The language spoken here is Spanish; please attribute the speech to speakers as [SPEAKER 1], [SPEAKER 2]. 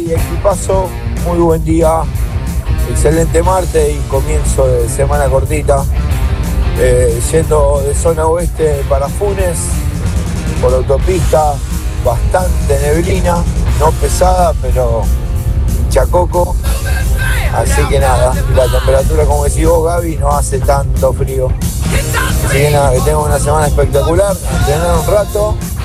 [SPEAKER 1] Gaby, equipazo, muy buen día, excelente martes y comienzo de semana cortita, yendo de zona oeste para Funes, por autopista, bastante neblina, no pesada, pero chacoco, así que nada, la temperatura, como decís vos, Gaby, no hace tanto frío. Así que nada, que tengo una semana espectacular, a entrenar un rato